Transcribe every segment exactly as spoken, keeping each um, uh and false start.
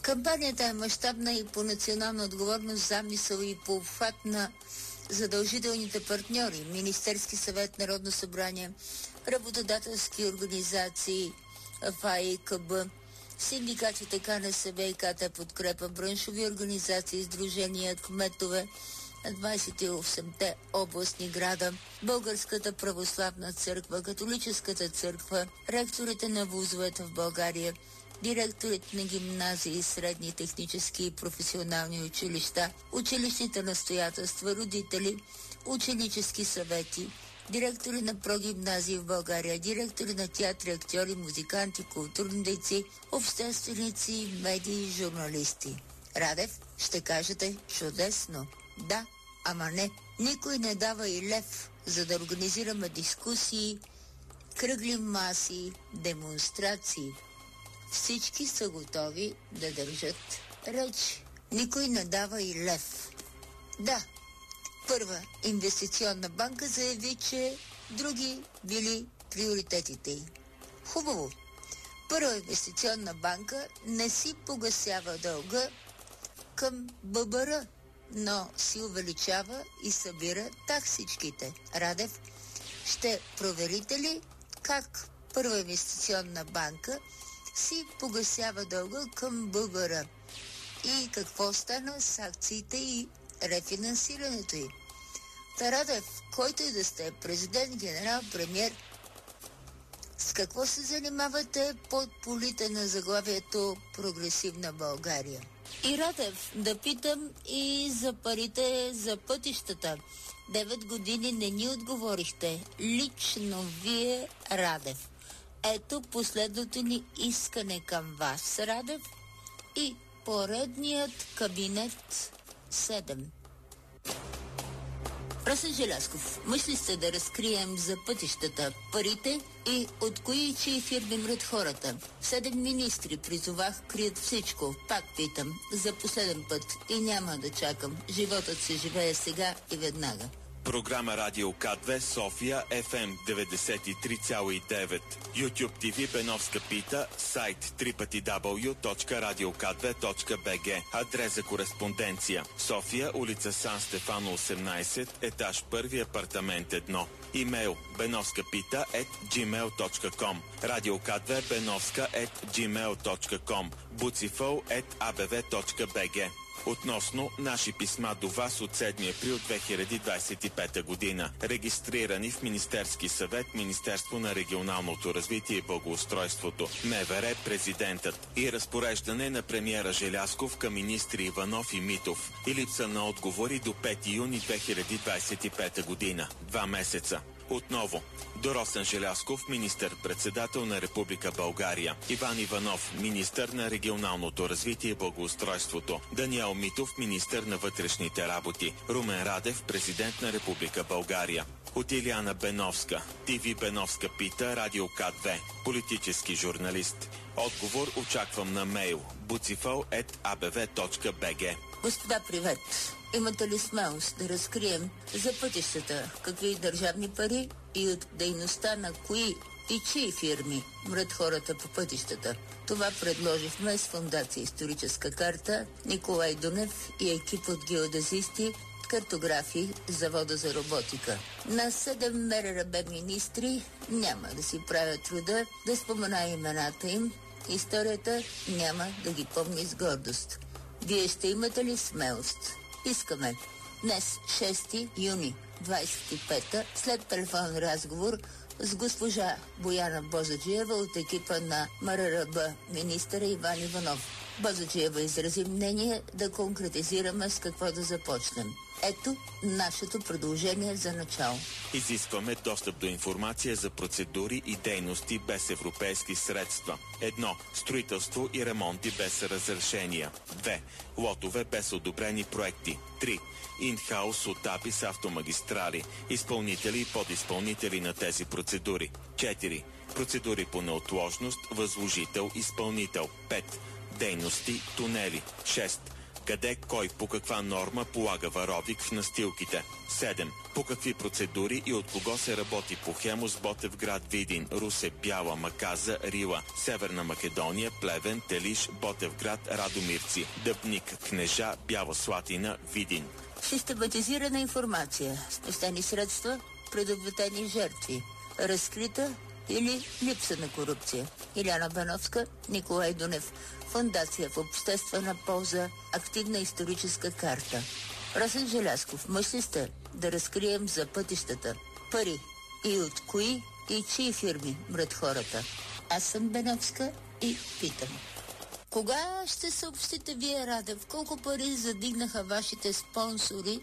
Кампанията е мащабна и по национална отговорност, замисъл и по обхват на задължителните партньори – Министерски съвет, Народно събрание, работодателски организации, ФАИ, КБ, синдикатите КНСБ и КТ Подкрепа, браншови организации, сдружения, кметове на двадесет и осемте областни града, Българската православна църква, Католическата църква, ректорите на вузовете в България, директорите на гимназии, средни технически и професионални училища, училищните настоятелства, родители, ученически съвети, директори на прогимназии в България, директори на театри, актьори, музиканти, културни дейци, общественици, медии, журналисти. Радев, ще кажете чудесно. Да, ама не. Никой не дава и лев, за да организираме дискусии, кръгли маси, демонстрации. Всички са готови да държат реч. Никой не дава и лев. Да, Първа инвестиционна банка заяви, че други били приоритетите й. Хубаво. Първа инвестиционна банка не си погасява дълга към ББР, но си увеличава и събира таксичките. Радев, ще проверите ли как Първа инвестиционна банка си погасява дълга към ББР и какво стана с акциите и рефинансирането й? Радев, който и да сте президент, генерал, премиер, с какво се занимавате под полите на заглавието Прогресивна България? И Радев, да питам и за парите за пътищата. Девет години не ни отговорихте. Лично вие, Радев. Ето последното ни искане към вас, Радев, и поредният кабинет седем. Росен Желязков, мисли сте да разкрием за пътищата парите и от кои чии фирми мрат хората? Седем министри призовах, крият всичко. Пак питам, за последен път и няма да чакам. Животът се живее сега и веднага. Програма Радио К две София, Еф Ем деветдесет и три цяло и девет, YouTube Ти Ви Беновска пита, сайт дабъл ю дабъл ю дабъл ю точка радио к две точка би джи, адрес за кореспонденция София, улица Сан Стефано осемнадесет, етаж първи, апартамент едно. Имейл беновскапита ет джимейл точка ком, радио К две беновска ет джимейл точка ком, буцифъл ет а бе ве точка би джи. Относно наши писма до вас от седми април две хиляди двадесет и пета година, регистрирани в Министерски съвет, Министерство на регионалното развитие и благоустройството, МВР, президентът и разпореждане на премиера Желязков към министри Иванов и Митов и липса на отговори до пети юни две хиляди двадесет и пета година. Два месеца. Отново, до Росен Желязков, министър-председател на Република България, Иван Иванов, министър на регионалното развитие и благоустройството, Даниел Митов, министър на вътрешните работи, Румен Радев, президент на Република България. От Илияна Беновска, Ти Ви Беновска пита, Радио К две, политически журналист. Отговор очаквам на мейл буцифъл ет а бе ве точка би джи. Господа, привет! Имате ли смелост да разкрием за пътищата какви държавни пари и от дейността на кои и чии фирми мрат хората по пътищата? Това предложихме с Фондация Историческа карта, Николай Дунев и екип от геодезисти, картографи, Завода за роботика. На седем МРРБ министри няма да си правя труда да спомена имената им. Историята няма да ги помни с гордост. Вие ще имате ли смелост? Искаме. Днес, шести юни двадесет и пета, след телефонен разговор с госпожа Бояна Бозаджиева от екипа на МРРБ, министъра Иван Иванов. Бозаджиева изрази мнение да конкретизираме с какво да започнем. Ето нашето предложение за начало. Изискваме достъп до информация за процедури и дейности без европейски средства. Едно. Строителство и ремонти без разрешения. Две. Лотове без одобрени проекти. Три. Инхаус от АПИ с автомагистрали, изпълнители и подизпълнители на тези процедури. Четири. Процедури по неотложност, възложител, изпълнител. Пет. Дейности, тунели. Шест. Къде, кой, по каква норма полага варовик в настилките? седем. По какви процедури и от кого се работи по Хемус, Ботевград, Видин, Русе, Бяла, Маказа, Рила, Северна Македония, Плевен, Телиш, Ботевград, Радомирци, Дъбник, Кнежа, Бяла Слатина, Видин. Систематизирана информация, спестени средства, предотвратени жертви, разкрита или липса на корупция. Иляна Беновска, Николай Дунев. Фондация в обществена полза, активна историческа карта. Росен Желязков, мъж ли сте да разкрием за пътищата? Пари. И от кои и чии фирми мрат хората? Аз съм Беновска и питам. Кога ще съобщите вие, Радев, колко пари задигнаха вашите спонсори,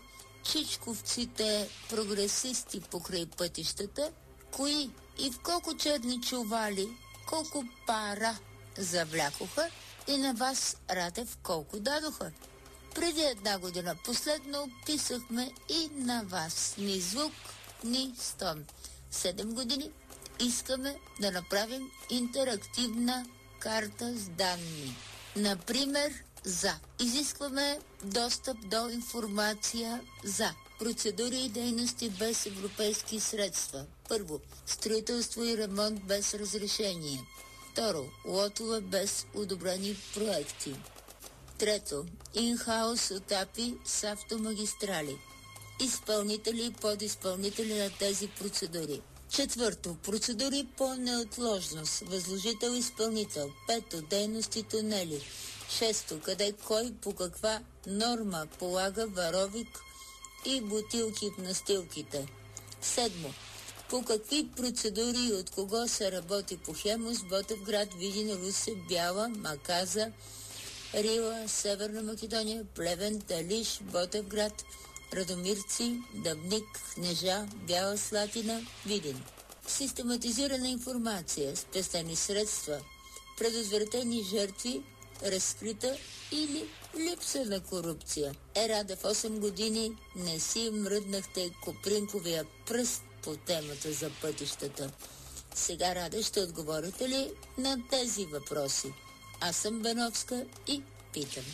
чичковците прогресисти покрай пътищата? Кои и в колко черни чували, колко пара завлякоха и на вас, Радев, колко дадоха? Преди една година последно описахме и на вас. Ни звук, ни стон. Седем години искаме да направим интерактивна карта с данни. Например, за. Изискваме достъп до информация за процедури и дейности без европейски средства. Първо, строителство и ремонт без разрешение. Второ, лотове без одобрени проекти. Трето, инхаус етапи с автомагистрали. Изпълнители и подизпълнители на тези процедури. Четвърто, процедури по неотложност. Възложител-изпълнител. Пето, дейности тунели. Шесто, къде кой по каква норма полага варовик и бутилки в настилките. Седмо, по какви процедури и от кого се работи по Хемус, Ботевград, Видин, Русе, Бяла, Маказа, Рила, Северна Македония, Плевен, Телиш, Ботевград, Радомирци, Дъбник, Кнежа, Бяла Слатина, Видин. Систематизирана информация, спестени средства, предотвратени жертви, разкрита или липса на корупция. Е, Рада, в осем години не си мръднахте копринковия пръст по темата за пътищата. Сега, Рада, ще отговорите ли на тези въпроси? Аз съм Беновска и питам.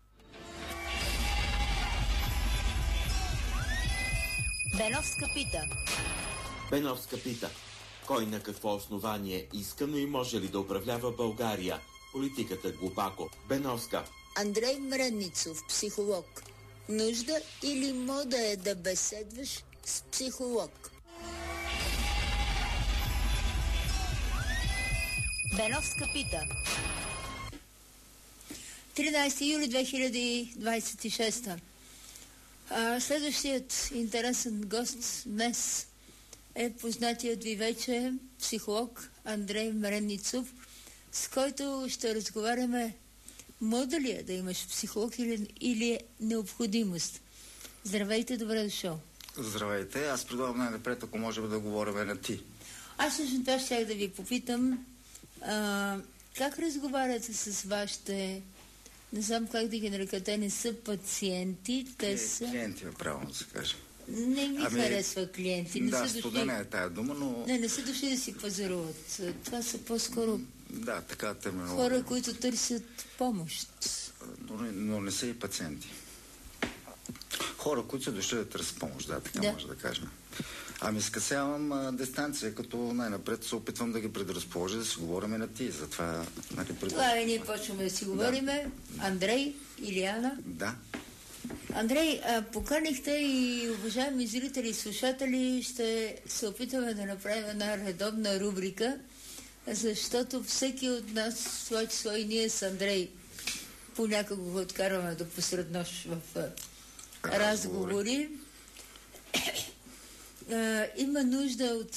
Беновска пита. Беновска пита. Кой на какво основание иска, но и може ли да управлява България? Политиката глубоко. Беновска. Андрей Мренницов, психолог. Нужда или мода е да беседваш с психолог? Беновска пита. тринадесети юли две хиляди двадесет и шеста. А, следващият интересен гост днес е познатият ви вече психолог Андрей Мренницов, с който ще разговаряме мода ли е да имаш психолог или, или е необходимост. Здравейте, добре дошъл. Здравейте, аз предлагам най-напред, ако можем да говорим на ти. Аз всъщност това щях да ви попитам, а, как разговаряте с вашите, не знам как да ги нарека, те не са пациенти, те са... Клиенти, правилно да се каже. Не ми ами, харесва клиенти. Не да, са студена е тая дума, но... Не, не са дошли да си пазаруват. Това са по-скоро... Да, така терминология. Хора, които търсят помощ. Но, но не са и пациенти. Хора, които са дошли да търсят помощ, да, така да. Може да кажем. Ами скъсявам а, дистанция, като най-напред се опитвам да ги предразположа, да си говорим на ти. Затова, нали, предлагам. Това е, ние почваме да си говориме. Да. Андрей, Илияна. Да. Андрей, а, поканихте и уважаеми зрители и слушатели, ще се опитаме да направим една редовна рубрика, защото всеки от нас, в това число и ние с Андрей, понякога го откарваме до посред нощ в а, разговори. а, има нужда от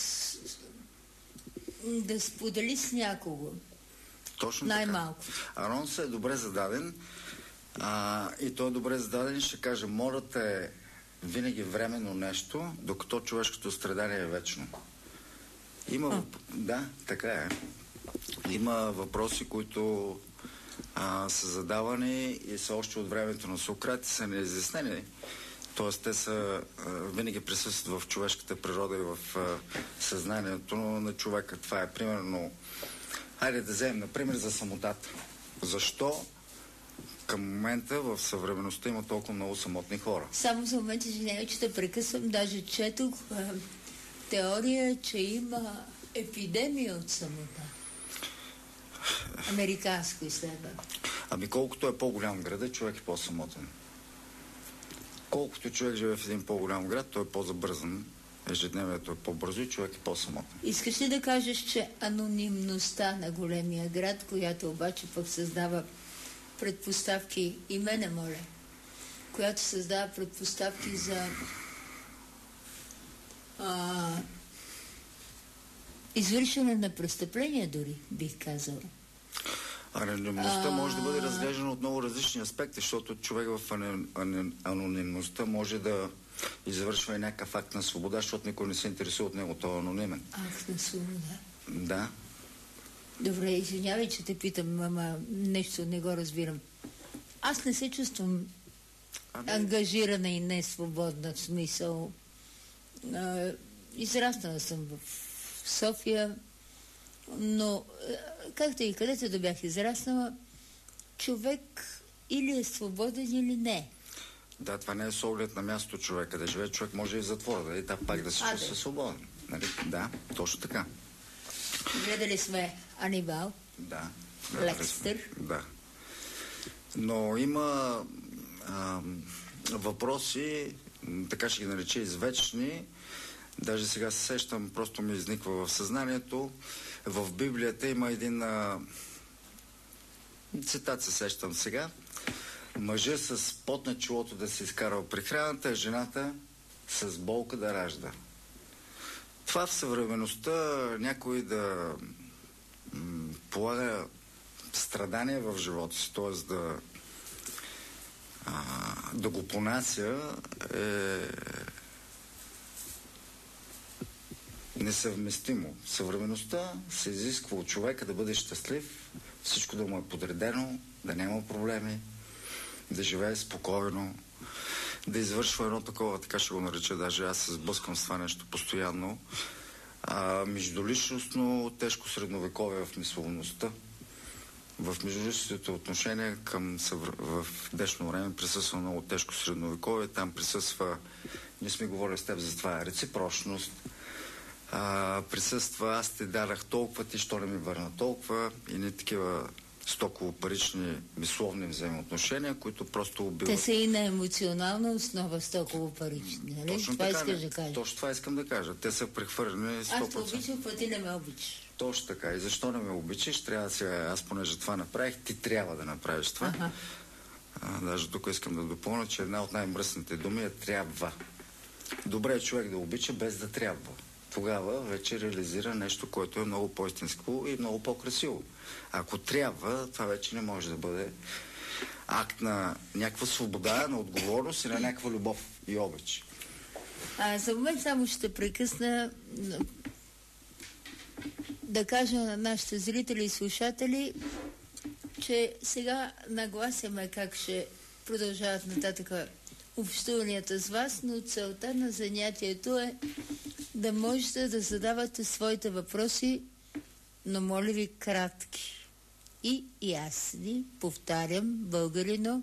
да сподели с някого. Точно най-малко. Така. Анонсът е добре зададен. А, и той е добре зададен, ще кажа, морът е винаги временно нещо, докато човешкото страдание е вечно. Има... А. Да, така е. Има въпроси, които а, са задавани и са още от времето на Сократ и са неизяснени. Тоест, те са а, винаги присъстват в човешката природа и в а, съзнанието на човека. Това е примерно... Хайде да вземем, например, за самотата. Защо към момента в съвременността има толкова много самотни хора. Само за момент, извинявай, че те прекъсвам. Даже четох а, теория, че има епидемия от самота. Американско изследване. Ами колкото е по-голям града, човек е по-самотен. Колкото човек живее в един по-голям град, той е по-забързан. Ежедневието е по-бързо и човек е по-самотен. Искаш ли да кажеш, че анонимността на големия град, която обаче пък създава предпоставки, и мене моля, която създава предпоставки за а, извършване на престъпления дори, бих казала. Анонимността може да бъде разглеждана от много различни аспекти, защото човек в анонимността може да извършва и някакъв акт на свобода, защото никой не се интересува от него, той е анонимен. Акт на свобода? Да. Добре, извинявай, че те питам, ама нещо не го разбирам. Аз не се чувствам ами... ангажирана и не свободна, в смисъл. А, израснала съм в София, но както и където да бях израснала, човек или е свободен, или не. Да, това не е с оглед на място човека да живее. Човек може и в затвора, да и там пак да се чувства свободен. Нали? Да, точно така. Гледали сме Анибал. Да. Лекстър. Да. Но има а, въпроси, така ще ги нарече извечни. Даже сега се сещам, просто ми изниква в съзнанието. В Библията има един а, цитат, се сещам сега. Мъжът с пот на челото да се изкарва прехраната, а жената с болка да ражда. Това в съвременността някой да м, полага страдания в живота си, т.е. да, а, да го понася е несъвместимо. В съвременността се изисква от човека да бъде щастлив, всичко да му е подредено, да няма проблеми, да живее спокойно, да извършва едно такова, така ще го нареча, даже аз се сблъскам с това нещо постоянно, а, междуличностно тежко средновековие в мисловността. В междуличностните отношения към съвр... в днешно време присъства много тежко средновековие, там присъства, ние сме говорили с теб за това, реципрочност, а, присъства аз те дарах толкова, ти що не ми върна толкова и не такива стоково-парични мисловни взаимоотношения, които просто убиват. Те са и на емоционална основа стоково-парични, нали? Точно това така, искаш да кажа. Точно това искам да кажа. Те са прехвърлени сто процента. Аз те обичам, пък ти не ме обичаш. Точно така. И защо не ме обичаш? Трябва да сега, аз понеже това направих, ти трябва да направиш това. Ага. А, даже тук искам да допълня, че една от най-мръсните думи е трябва. Добре е човек да обича без да трябва. Тогава вече реализира нещо, което е много по-истинско и много по-красиво. Ако трябва, това вече не може да бъде акт на някаква свобода, на отговорност и на някаква любов и обич. А, за момент само ще прекъсна да кажа на нашите зрители и слушатели, че сега нагласяме как ще продължават нататък общуванията с вас, но целта на занятието е да можете да задавате своите въпроси, но моля ви кратки и ясни. Повтарям, българино,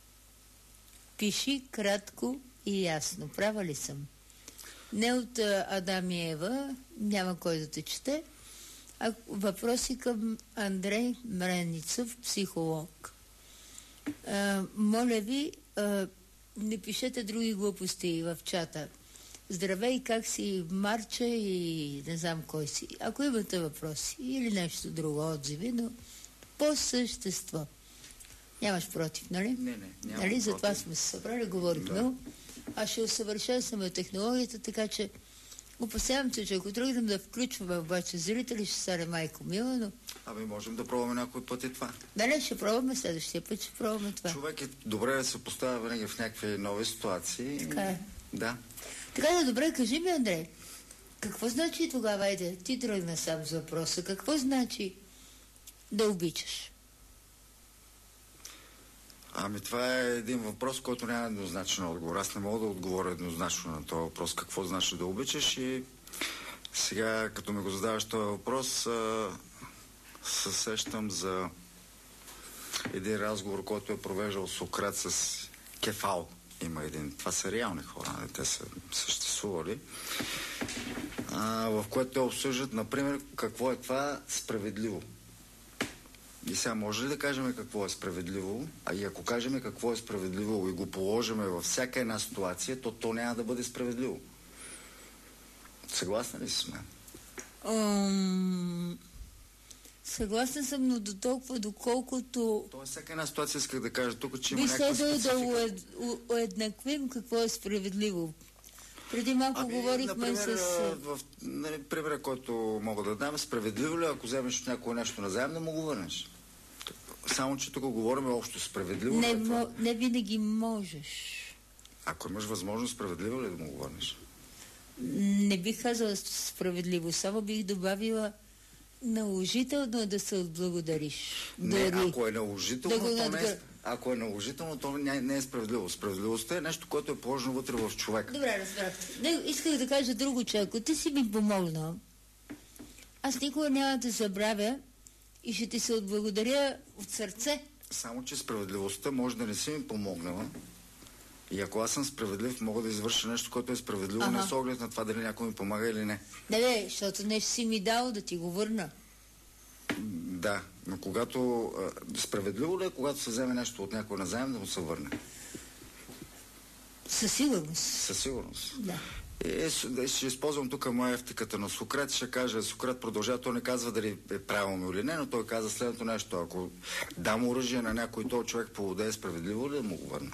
пиши кратко и ясно. Права ли съм? Не от Адам и Ева, няма кой да те чете, а въпроси към Андрей Мреницов, психолог. А, моля ви, а, не пишете други глупости в чата. Здравей, как си, Марча и не знам кой си. Ако имате въпроси или нещо друго, отзиви, но по същество. Нямаш против, нали? Не, не, нямам нали? против. Затова сме се събрали, говорихме. Да. Аз ще усъвършенстваме технологията, така че опасявам се, че ако тръгнем да включваме обаче зрители, ще стане майко мила, но... Ами можем да пробваме някой път и това. Да, не, ще пробваме следващия път, ще пробваме това. Човек е добре да се поставя винаги в някакви нови ситуации. Така е. Да. Така да, добре, кажи ми, Андрей, какво значи тогава, айде, ти тръгна сам с въпроса, какво значи да обичаш? Ами това е един въпрос, който няма еднозначен отговор. Аз не мога да отговоря еднозначно на този въпрос, какво значи да обичаш, и сега, като ми го задаваш този въпрос, а, се сещам за един разговор, който е провеждал Сократ с Кефал. Има един. Това са реални хора, не? Те са съществували. А, в което те обсъждат, например, какво е това справедливо. И сега може ли да кажем какво е справедливо? А и ако кажем какво е справедливо и го положиме във всяка една ситуация, то то няма да бъде справедливо. Съгласна ли си с мен? Um, съгласна съм, но до толкова, доколкото... Това всяка една ситуация исках да кажа тук, че има би някаква следвало специфика. да уеднаквим какво е справедливо. Преди малко ами, говорихме например, с... в нали, примера, който мога да дам, справедливо ли, ако вземеш от някое нещо назаем, да му го върнеш? Само, че тук говорим общо справедливо. Не, ли, мо, не винаги можеш. Ако имаш възможност, справедливо ли да му го върнеш? Не бих казала справедливо, само бих добавила наложително да се отблагодариш. Не, Дори. ако е наложително, да то надгр... не е, ако е наложително, то не, не е справедливо. Справедливостта е нещо, което е положено вътре в човека. Добре, разбрах. Не, исках да кажа друго, че ако ти си ми помогнал, аз никога няма да забравя и ще ти се отблагодаря от сърце. Само, че справедливостта може да не си ми помогнала. И ако аз съм справедлив, мога да извърша нещо, което е справедливо, ага. Не с оглед на това дали някой ми помага или не. Не, не, защото нещо си ми дал да ти го върна. Да, но когато... А, справедливо ли е, когато се вземе нещо от някой назаем, да му се върне? Със сигурност. Със сигурност. Да. Е, ще използвам тук моя ефтиката на Сократ. Ще кажа, Сократ продължава, той не казва дали е правилно или не, но той каза следното нещо. Ако дам оръжие на някой, този човек поводее, справедливо ли да му го върна?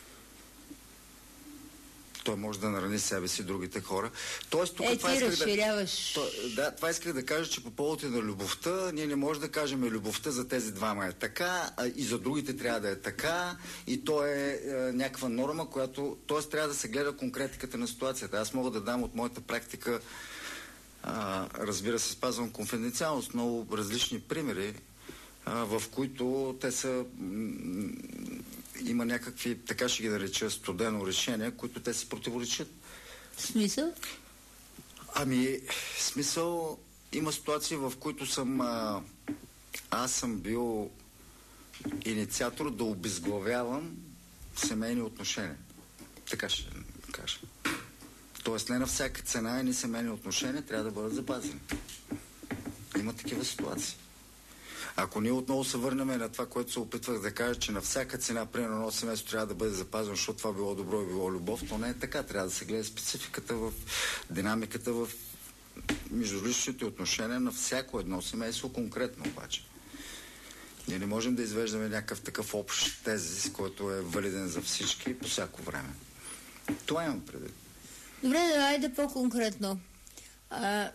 Той може да нарани себе си другите хора. Тоест, тук е, това ти исках разширяваш. да... То, да, това исках да кажа, че по повод и на любовта, ние не можем да кажем любовта за тези двама е така, а и за другите трябва да е така, и то е, е някаква норма, която... Тоест, трябва да се гледа конкретиката на ситуацията. Аз мога да дам от моята практика, а, разбира се, спазвам конфиденциалност, много различни примери, а, в които те са... Има някакви, така ще ги нареча, студено решение, които те си противоречат. Смисъл? Ами, смисъл, има ситуации, в които съм... А, аз съм бил инициатор да обезглавявам семейни отношения. Така ще кажа. Тоест, не на всяка цена и ни семейни отношения трябва да бъдат запазени. Има такива ситуации. Ако ние отново се върнем на това, което се опитвах да кажа, че на всяка цена, примерно, едно семейство трябва да бъде запазено, защото това било добро и било любов, то не е така. Трябва да се гледа спецификата в динамиката в междуличните отношения на всяко едно семейство конкретно обаче. Ние не можем да извеждаме някакъв такъв общ тезис, който е валиден за всички по всяко време. Това имам предвид. Добре, да, айде по-конкретно. А...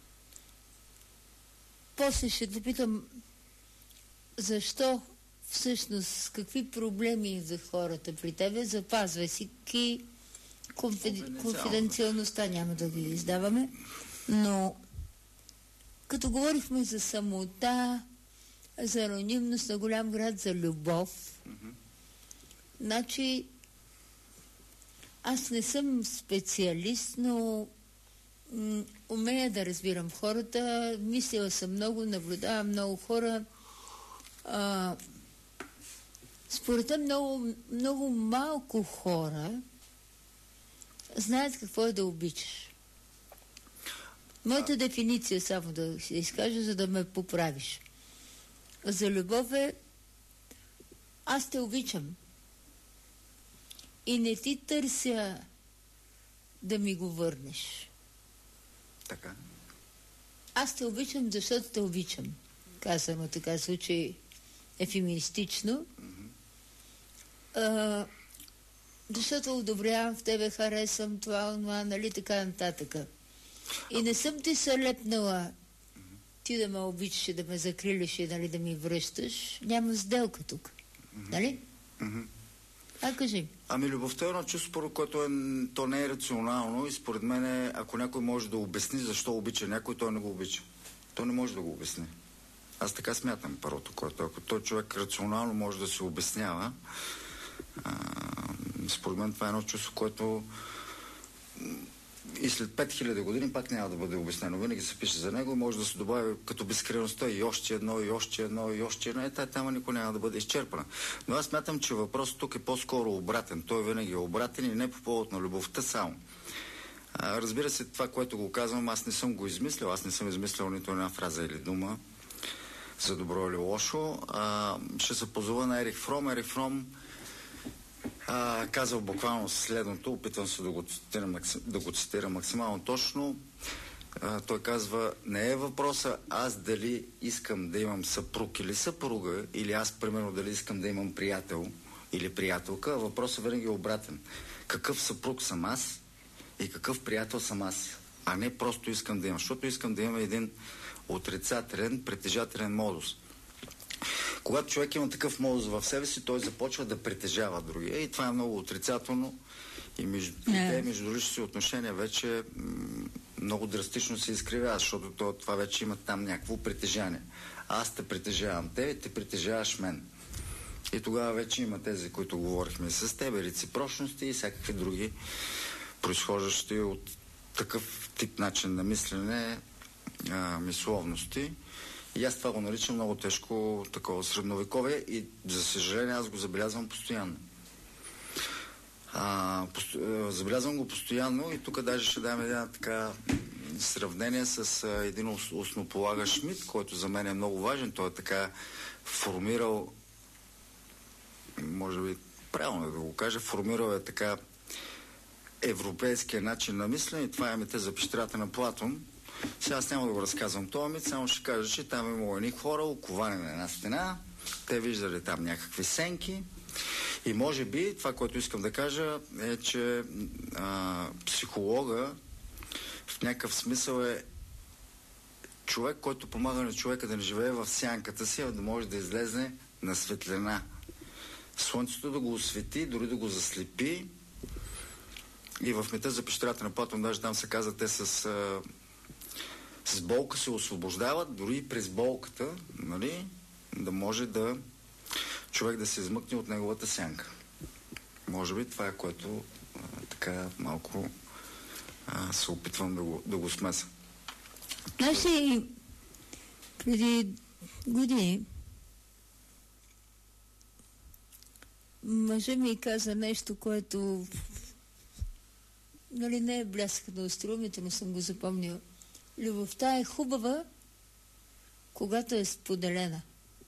После ще те питам защо всъщност, какви проблеми за хората при тебе, запазвай си ки конфиди... конфиденциалността, няма да ги издаваме, но като говорихме за самота, за анонимност на голям град, за любов, mm-hmm. значи аз не съм специалист, но м- умея да разбирам хората, мислила съм много, наблюдавам много хора. А, според мен много, много малко хора знаят какво е да обичаш. Моята а... дефиниция, само да се изкажа, за да ме поправиш. За любов е аз те обичам и не ти търся да ми го върнеш. Така. Аз те обичам, защото те обичам. Казано така случай ефеминистично. Mm-hmm. А, защото одобрявам в тебе, харесвам това, онова, нали, така нататък. И не съм ти се лепнала mm-hmm. ти да ме обичаш и да ме закрилиш и, нали, да ми връщаш. Няма сделка тук. Mm-hmm. Нали? Mm-hmm. А, кажи. Ами любовта е едно чувство, което е, то не е рационално и според мен, ако някой може да обясни защо обича някой, той не го обича. Той не може да го обясни. Аз така смятам първото, което ако той човек рационално може да се обяснява, а, според мен това е едно чувство, което и след пет хиляди години пак няма да бъде обяснено. Винаги се пише за него и може да се добави като безкрайността и още едно, и още едно, и още едно. И тая тема никой няма да бъде изчерпана. Но аз смятам, че въпросът тук е по-скоро обратен. Той винаги е обратен и не по повод на любовта само. А, разбира се, това, което го казвам, аз не съм го измислил. Аз не съм измислил нито една фраза или дума за добро или лошо. А, ще се позова на Ерих Фром. Ерих Фром а, казал буквално следното, опитвам се да го цитирам, да го цитирам максимално точно. А, той казва, не е въпроса аз дали искам да имам съпруг или съпруга, или аз, примерно, дали искам да имам приятел или приятелка, а въпросът винаги е обратен. Какъв съпруг съм аз и какъв приятел съм аз, а не просто искам да имам, защото искам да имам един отрицателен, притежателен модус. Когато човек има такъв модус в себе си, той започва да притежава другия и това е много отрицателно и между, yeah. те междулични си отношения вече м- много драстично се изкривява, защото то, това вече има там някакво притежание. Аз те притежавам тебе, те притежаваш мен. И тогава вече има тези, които говорихме с тебе, реципрочности и всякакви други произхождащи от такъв тип начин на мислене а, мисловности. И аз това го наричам много тежко такова средновековие и за съжаление аз го забелязвам постоянно. А, пост... Забелязвам го постоянно и тук даже ще дам една така сравнение с а, един основополагащ мит, който за мен е много важен. Той е така формирал, може би правилно да го кажа, формирал е така европейския начин на мислене и това е мита за пещерата на Платон. Сега аз няма да го разказвам този мит, само ще кажа, че там имало едни хора, оковани на една стена, те виждали там някакви сенки и може би това, което искам да кажа е, че а, психолога в някакъв смисъл е човек, който помага на човека да не живее в сянката си, а да може да излезе на светлина. Слънцето да го освети, дори да го заслепи. И в мита за пещерата на Платон, даже там се казва, те с, а, с болка се освобождават, дори и през болката, нали, да може да човек да се измъкне от неговата сянка. Може би това е което а, така малко а, се опитвам да го, да го смеса. Знаеш ли, преди години мъжът ми каза нещо, което нали не е блясък на острумите, но съм го запомнила. Любовта е хубава, когато е споделена.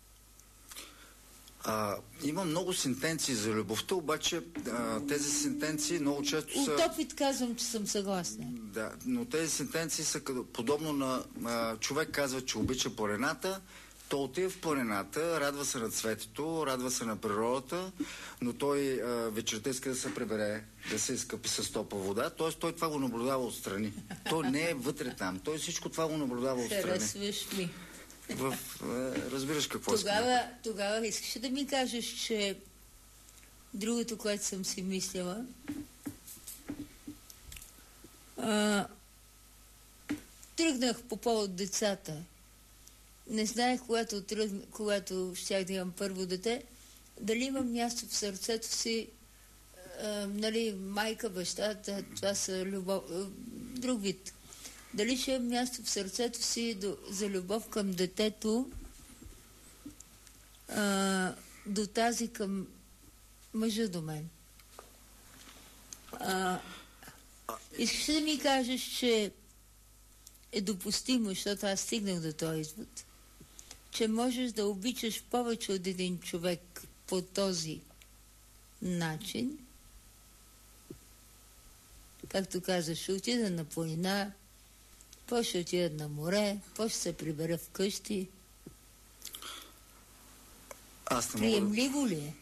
А, има много сентенции за любовта, обаче а, тези сентенции много често са... От опит казвам, че съм съгласна. Да, но тези сентенции са като, подобно на а, човек казва, че обича планината, то отива в планината, радва се на цветето, радва се на природата, но той а, вечерта иска да се прибере, да се изкъпи с топла вода, т.е. той това го наблюдава отстрани. Той не е вътре там, той всичко това го наблюдава отстрани. Харесваш ми. В, е, разбираш какво тогава, искам. Тогава искаш да ми кажеш, че другото, което съм си мислила, а, тръгнах по повод децата. Не знаех, когато, тръгна, когато щях да имам първо дете, дали имам място в сърцето си, а, нали, майка, баща, това са любов, друг вид. Дали ще имам място в сърцето си до, за любов към детето, а, до тази към мъжа до мен. А, искаш да ми кажеш, че е допустимо, защото аз стигнах до този извод, че можеш да обичаш повече от един човек по този начин, както казаш, ще отида на планина, по ще отидат на море, по ще се прибера вкъщи. Аз не приемливо мога... ли е?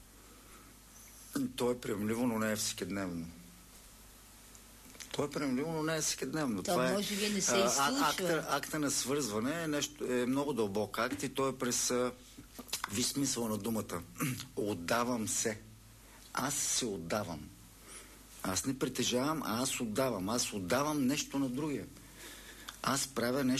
То е приемливо, но не е всекидневно. То е приемливо, но не е всекидневно. То това може би не се е, изслушва. Акта, акта на свързване е, нещо, е много дълбок акт и той е през ви смисъл на думата. Отдавам се. Аз се отдавам. Аз не притежавам, а аз отдавам. Аз отдавам нещо на другия. Аз правя нещо